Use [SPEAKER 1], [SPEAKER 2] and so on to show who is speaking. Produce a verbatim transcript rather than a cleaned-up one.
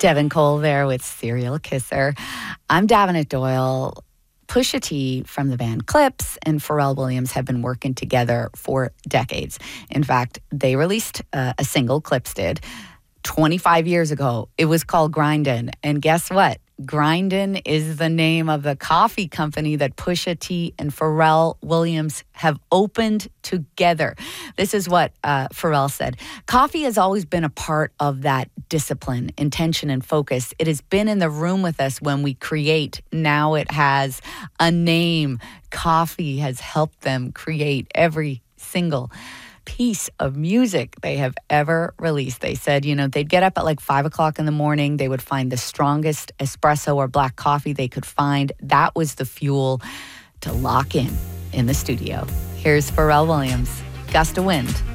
[SPEAKER 1] Devin Cole there with Serial Kisser. I'm Davenant Doyle. Pusha T from the band Clipse and Pharrell Williams have been working together for decades. In fact, they released uh, a single, Clipse did, twenty-five years ago. It was called Grindin'. And guess what? Grindin' is the name of the coffee company that Pusha T and Pharrell Williams have opened together. This is what uh, Pharrell said. Coffee has always been a part of that discipline, intention, and focus. It has been in the room with us when we create. Now it has a name. Coffee has helped them create every single piece of music they have ever released. They said, you know, they'd get up at like five o'clock in the morning. They would find the strongest espresso or black coffee they could find. That was the fuel to lock in in the studio. Here's Pharrell Williams, Gust of Wind.